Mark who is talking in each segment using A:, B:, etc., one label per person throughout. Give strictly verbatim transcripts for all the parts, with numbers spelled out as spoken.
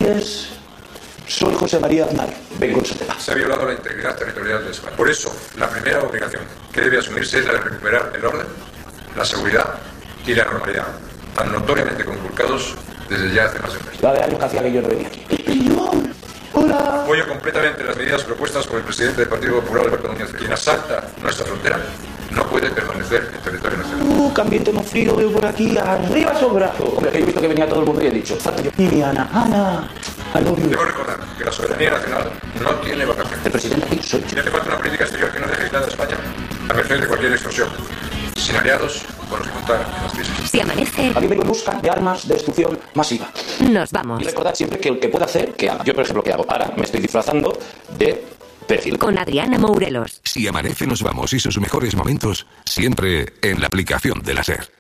A: tardes. Soy José María Aznar. Vengo en su tema.
B: Se ha violado la integridad territorial de España. Por eso, la primera obligación que debe asumirse es la de recuperar el orden, la seguridad y la normalidad, tan notoriamente conculcados desde ya hace más de un mes.
A: La de años que hacía que yo no venía aquí. ¡Pillón! ¡Hola!
B: Apoyo completamente las medidas propuestas por el presidente del Partido Popular, Alberto Núñez. Quien asalta nuestra frontera no puede permanecer en territorio nacional.
A: Uh, que ambiente más frío veo por aquí. Arriba esos brazos. Hombre, que yo he visto que venía todo el mundo y he dicho, falta yo. Y Ana, Ana, I love you.
B: Debo recordar que la soberanía nacional no tiene vacaciones.
A: El presidente aquí soy
B: Y
A: yo.
B: hace falta una política exterior que no deje aislada a España a merced de cualquier extorsión, sin aliados con los que contar en las crisis.
C: Si amanece,
A: Aquí vengo en busca de armas de destrucción masiva.
C: nos vamos.
A: Y recordad siempre que el que pueda hacer, que haga. Yo, por ejemplo, ¿qué hago? Ahora me estoy disfrazando de perfil.
C: Con Adriana Mourelos.
D: Si amanece nos vamos y sus mejores momentos siempre en la aplicación de la SER.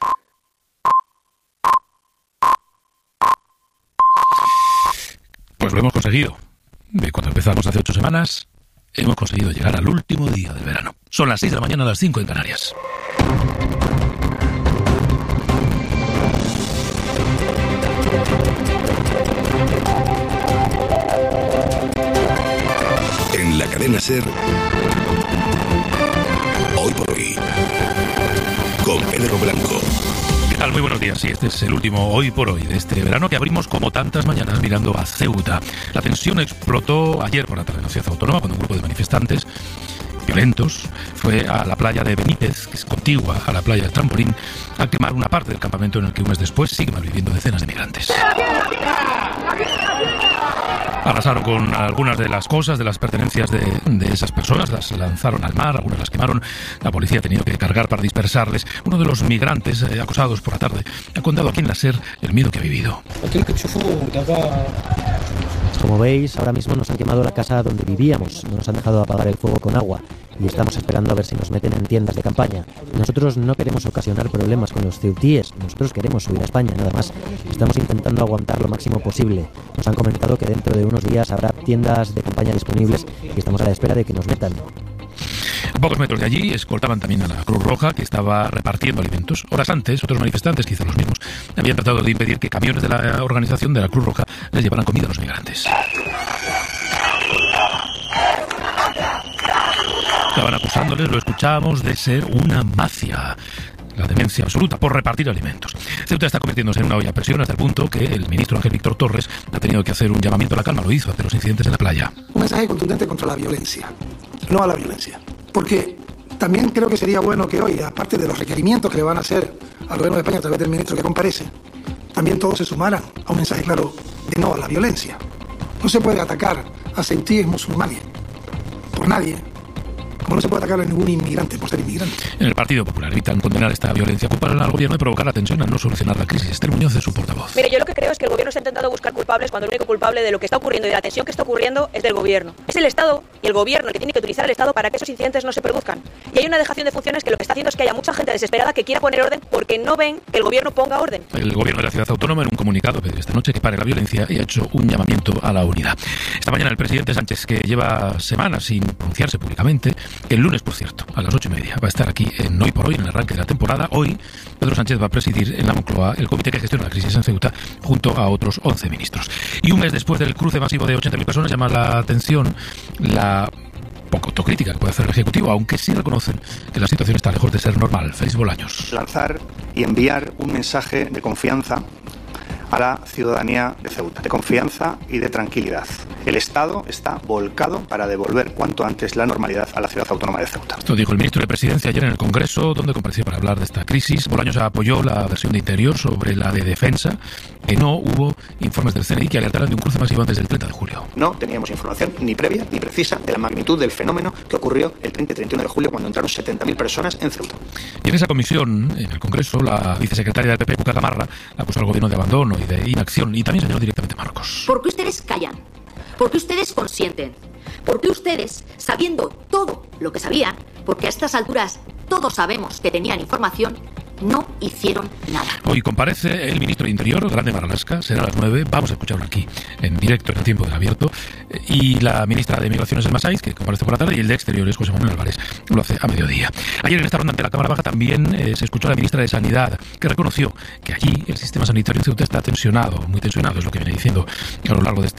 E: Pues lo hemos conseguido. De cuando empezamos hace ocho semanas, hemos conseguido llegar al último día del verano. Son las seis de la mañana, a las cinco en Canarias.
D: En la cadena SER, hoy por hoy, con Pedro Blanco.
E: ¿Qué tal? Muy buenos días. Sí, este es el último hoy por hoy de este verano que abrimos como tantas mañanas mirando a Ceuta. La tensión explotó ayer por la tarde en la ciudad autónoma cuando un grupo de manifestantes violentos fue a la playa de Benítez, que es contigua a la playa del Trampolín, a quemar una parte del campamento en el que un mes después siguen malviviendo decenas de migrantes. Arrasaron con algunas de las cosas, de las pertenencias de, de esas personas, las lanzaron al mar, algunas las quemaron. La policía ha tenido que cargar para dispersarles. Uno de los migrantes eh, acosados por la tarde ha contado aquí en la SER el miedo que ha vivido.
F: Como veis, ahora mismo nos han quemado la casa donde vivíamos, no nos han dejado apagar el fuego con agua y estamos esperando a ver si nos meten en tiendas de campaña. Nosotros no queremos ocasionar problemas con los ceutíes, nosotros queremos subir a España, nada más. Estamos intentando aguantar lo máximo posible. Nos han comentado que dentro de unos días habrá tiendas de campaña disponibles y estamos a la espera de que nos metan.
E: A pocos metros de allí escoltaban también a la Cruz Roja, que estaba repartiendo alimentos. Horas antes, otros manifestantes, quizá los mismos, habían tratado de impedir que camiones de la organización de la Cruz Roja les llevaran comida a los migrantes. Estaban acusándoles, lo escuchábamos, de ser una mafia. La demencia absoluta por repartir alimentos. Ceuta está convirtiéndose en una olla a presión hasta el punto que el ministro Ángel Víctor Torres ha tenido que hacer un llamamiento a la calma. Lo hizo ante los incidentes en la playa.
G: Un mensaje contundente contra la violencia, no a la violencia. Porque también creo que sería bueno que hoy, aparte de los requerimientos que le van a hacer al gobierno de España a través del ministro que comparece, también todos se sumaran a un mensaje claro de no a la violencia. No se puede atacar a ceutíes musulmanes por nadie, como no se puede atacar a ningún inmigrante por ser inmigrante.
E: En el Partido Popular evitan condenar esta violencia, culpan al gobierno de provocar la tensión al no solucionar la crisis. Esther Muñoz es su portavoz.
H: Mire, yo lo que creo es que el gobierno está intentando buscar culpables cuando el único culpable de lo que está ocurriendo y de la tensión que está ocurriendo es del gobierno. Es el Estado y el gobierno el que tiene que utilizar el Estado para que esos incidentes no se produzcan. Y hay una dejación de funciones que lo que está haciendo es que haya mucha gente desesperada que quiera poner orden porque no ven que el gobierno ponga orden.
E: El gobierno de la ciudad autónoma en un comunicado pide esta noche que pare la violencia y ha hecho un llamamiento a la unidad. Esta mañana el presidente Sánchez, que lleva semanas sin pronunciarse públicamente, el lunes, por cierto, a las ocho y media, va a estar aquí en Hoy por Hoy, en el arranque de la temporada. Hoy, Pedro Sánchez va a presidir en la Moncloa el comité que gestiona la crisis en Ceuta junto a otros once ministros. Y un mes después del cruce masivo de ochenta mil personas, llama la atención la poco autocrítica que puede hacer el Ejecutivo, aunque sí reconocen que la situación está lejos de ser normal. Félix Bolaños.
I: Lanzar y enviar un mensaje de confianza a la ciudadanía de Ceuta, de confianza y de tranquilidad. El Estado está volcado para devolver cuanto antes la normalidad a la ciudad autónoma de Ceuta.
E: Esto dijo el ministro de Presidencia ayer en el Congreso, donde compareció para hablar de esta crisis. Bolaños apoyó la versión de Interior sobre la de Defensa, que no hubo informes del C N I que alertaran de un cruce masivo antes del treinta de julio.
I: No teníamos información ni previa ni precisa de la magnitud del fenómeno que ocurrió el treinta y treinta y uno de julio cuando entraron setenta mil personas en Ceuta.
E: Y en esa comisión, en el Congreso, la vicesecretaria del P P, Cuca Gamarra, acusó al gobierno de abandono y de inacción, y también señaló directamente a Marruecos.
J: ¿Por qué ustedes callan? ¿Por qué ustedes consienten? ¿Por qué ustedes, sabiendo todo lo que sabían, porque a estas alturas todos sabemos que tenían información, no hicieron nada?
E: Hoy comparece el ministro de Interior, Grande Marlaska, será a las nueve, vamos a escucharlo aquí, en directo, en el tiempo del abierto, y la ministra de Migraciones, Elma Saiz, que comparece por la tarde, y el de Exteriores, José Manuel Álvarez, lo hace a mediodía. Ayer en esta ronda ante la Cámara Baja también eh, se escuchó a la ministra de Sanidad, que reconoció que allí el sistema sanitario en Ceuta está tensionado, muy tensionado, es lo que viene diciendo a lo largo de este